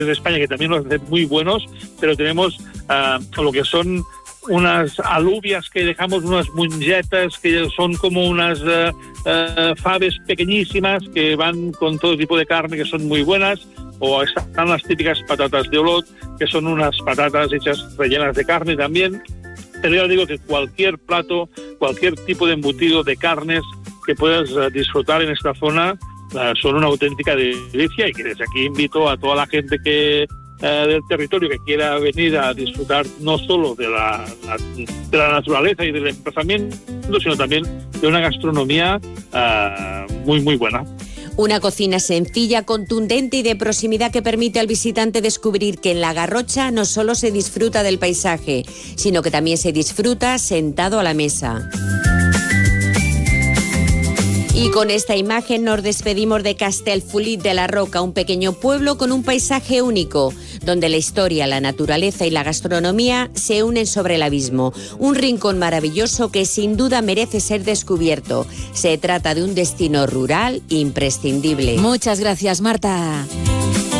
de España que también los hacen muy buenos, pero tenemos lo que son unas alubias que dejamos, unas mongetas que son como unas faves pequeñísimas que van con todo tipo de carne que son muy buenas, o están las típicas patatas de Olot, que son unas patatas hechas rellenas de carne también. Pero ya digo que cualquier plato, cualquier tipo de embutido de carnes que puedas disfrutar en esta zona son una auténtica delicia, y que desde aquí invito a toda la gente que del territorio que quiera venir a disfrutar no solo de la naturaleza y del emplazamiento, sino también de una gastronomía muy, muy buena. Una cocina sencilla, contundente y de proximidad que permite al visitante descubrir que en La Garrocha no solo se disfruta del paisaje, sino que también se disfruta sentado a la mesa. Y con esta imagen nos despedimos de Castellfollit de la Roca, un pequeño pueblo con un paisaje único, donde la historia, la naturaleza y la gastronomía se unen sobre el abismo. Un rincón maravilloso que sin duda merece ser descubierto. Se trata de un destino rural imprescindible. Muchas gracias, Marta.